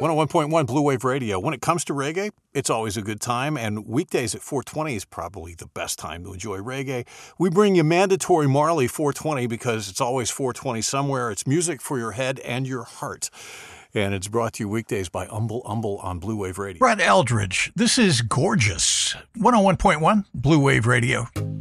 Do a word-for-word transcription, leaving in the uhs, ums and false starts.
one oh one point one Blue Wave Radio. When it comes to reggae, it's always a good time, and weekdays at four twenty is probably the best time to enjoy reggae. We bring you Mandatory Marley four twenty because it's always four twenty somewhere. It's music for your head and your heart. And it's brought to you weekdays by Umble Umble on Blue Wave Radio. Brett Eldridge, this is Gorgeous. one oh one point one Blue Wave Radio.